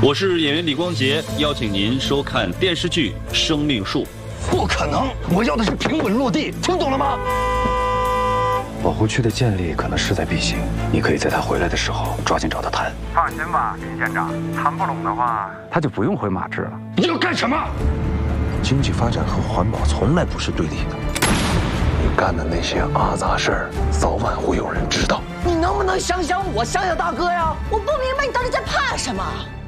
我是演员李光洁，邀请您收看电视剧《生命树》。 不可能，我要的是平稳落地，听懂了吗？ 保护区的建立可能势在必行，你可以在他回来的时候抓紧找他谈。 放心吧，林县长，谈不拢的话， 他就不用回马治了。 你要干什么？ 经济发展和环保从来不是对立的。你干的那些阿杂事儿，早晚会有人知道。 你能不能想想我，想想大哥呀？我不明白你到底在怕什么。